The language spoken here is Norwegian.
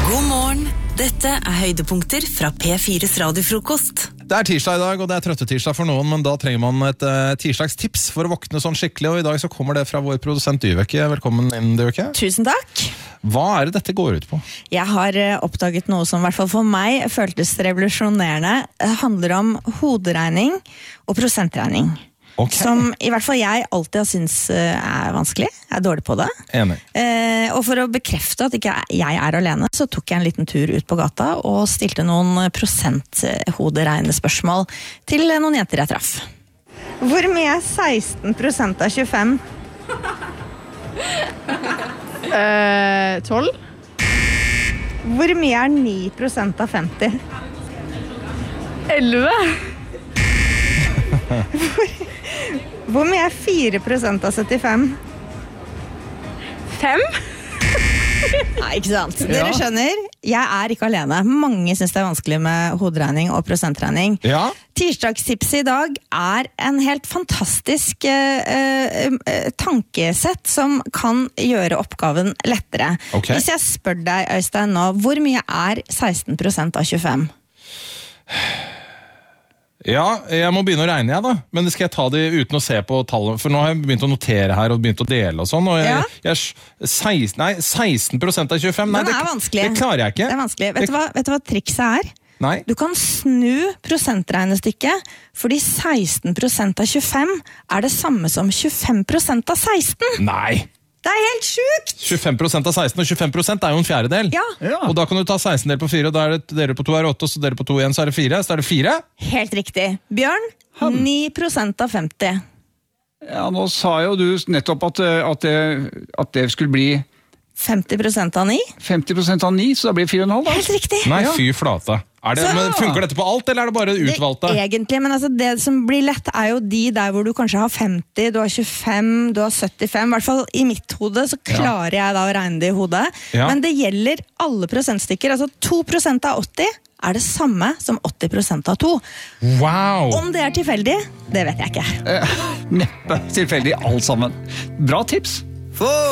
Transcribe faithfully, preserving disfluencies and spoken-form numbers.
God morgen, dette er høydepunkter fra P fires radiofrokost. Det er tirsdag i dag, og det er trøttetirsdag for noen, men da trenger man et uh, tirsdagstips for å våkne sånn skikkelig, og i dag så kommer det fra vår produsent Dyveke. Velkommen inn, Dyveke. Tusen takk. Hva er det dette går ut på? Jeg har uh, oppdaget noe som i hvert fall for meg føltes revolusjonerende. Det handler om hoderegning og prosentregning. Okay. Som i hvert fall jeg alltid har syntes uh, er vanskelig. Jeg er dårlig på det. Enig. Uh, og for å bekrefte at ikke jeg er alene, så tok jeg en liten tur ut på gata og stilte noen prosenthoderegnespørsmål til noen jenter jeg traff. Hvor mye er seksten prosent av tjuefem? Eh, tolv? Hvor mye er ni prosent av femti? elleve? Hvor, hvor mye er fire prosent av syttifem? fem? Nei, ikke sant. Dere skjønner, jeg er ikke alene. Mange synes det er vanskelig med hoderegning og prosentregning. Ja. Tirsdagstipset i dag er en helt fantastisk eh, eh, tankesett som kan gjøre oppgaven lettere. Ok. Hvis jeg spør deg, Øystein, nå, hvor mye er seksten prosent av tjuefem? Ja, jeg må begynne å regne jeg da, men skal jeg ta det uten å se på tallet, for nå har jeg begynt å notere her og begynt å dele og sånn, og jeg, Ja. jeg, seksten, nei, seksten prosent av tjuefem, nei, Den det, er vanskelig. det klarer jeg ikke. Det er vanskelig. Vet du hva, vet du hva trikset er? Nei. Du kan snu prosentregnestykket, fordi seksten prosent av tjuefem er det samme som tjuefem prosent av seksten. Nei. Det er helt sjukt! tjuefem prosent av seksten, og tjuefem prosent er jo en fjerdedel. Ja. Ja. Og da kan du ta seksten del på fire, og da er det dere på to er åtte, og så dere på to igjen, så er det fire. Så er det fire. Helt riktig. Bjørn, ni prosent av femti. Ja, nå sa jo du nettopp at, at, det, at det skulle bli femti prosent av ni. femti prosent av ni, så da blir det fire komma fem da. Helt riktig. Nei, fy flate. Er det, Så- men funker dette på alt, eller er det bare utvalgte? Det, egentlig, men altså, det som blir lett er jo de der hvor du kanskje har femti, du har tjuefem, du har syttifem. I hvert fall i mitt hode så klarer jeg da å regne det i hodet. Ja. Men det gjelder alle prosentstykker. Altså to prosent av åtti er det samme som åtti prosent av to. Wow! Om det er tilfeldig, det vet jeg ikke. Neppe tilfeldig alt sammen. Bra tips.